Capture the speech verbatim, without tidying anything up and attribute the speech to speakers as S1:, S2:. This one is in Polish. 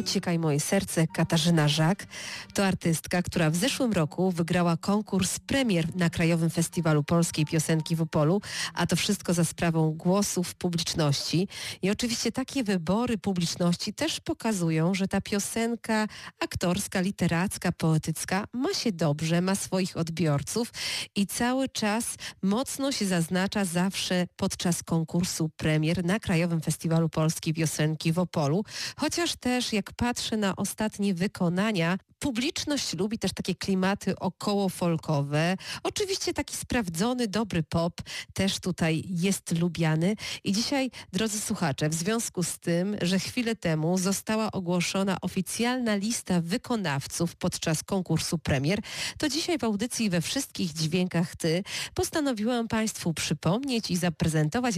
S1: Uciekaj moje serce, Katarzyna Żak. To artystka, która w zeszłym roku wygrała konkurs premier na Krajowym Festiwalu Polskiej Piosenki w Opolu, a to wszystko za sprawą głosów publiczności. I oczywiście takie wybory publiczności też pokazują, że ta piosenka aktorska, literacka, poetycka ma się dobrze, ma swoich odbiorców i cały czas mocno się zaznacza zawsze podczas konkursu premier na Krajowym Festiwalu Polskiej Piosenki w Opolu. Chociaż też jak patrzę na ostatnie wykonania, publiczność lubi też takie klimaty około folkowe. Oczywiście taki sprawdzony, dobry pop też tutaj jest lubiany. I dzisiaj, drodzy słuchacze, w związku z tym, że chwilę temu została ogłoszona oficjalna lista wykonawców podczas konkursu premier, to dzisiaj w audycji We Wszystkich Dźwiękach Ty postanowiłam Państwu przypomnieć i zaprezentować